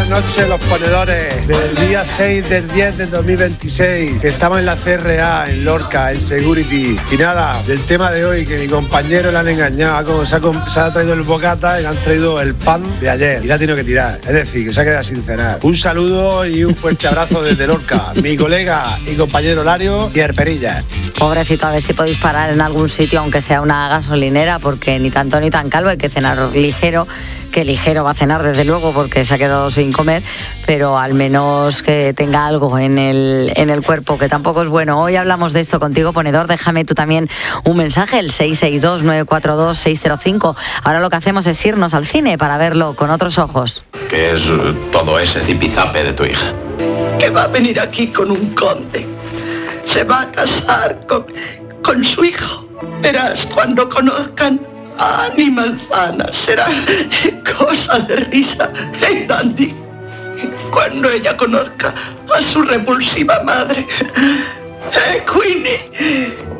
buenas noches, los ponedores del día 6 del 10 del 2026, que estamos en la CRA, en Lorca, en Security. Y nada, del tema de hoy, que mi compañero le han engañado, se ha traído el bocata y le han traído el pan de ayer y la ha tenido que tirar, es decir, que se ha quedado sin cenar. Un saludo y un fuerte abrazo desde Lorca, mi colega y compañero Lario y Herperilla. Pobrecito, a ver si podéis parar en algún sitio, aunque sea una gasolinera, porque ni tan tonto ni tan calvo, hay que cenar ligero, que ligero va a cenar desde luego porque se ha quedado sin comer, pero al menos que tenga algo en el cuerpo, que tampoco es bueno. Hoy hablamos de esto contigo, ponedor. Déjame tú también un mensaje, el 662-942-605. Ahora lo que hacemos es irnos al cine para verlo con otros ojos. ¿Qué es todo ese zipizape de tu hija? Que va a venir aquí con un conde. Se va a casar con su hijo. Verás, cuando conozcan a Ani Manzana, será cosa de risa, Dandy. Cuando ella conozca a su repulsiva madre, Queenie.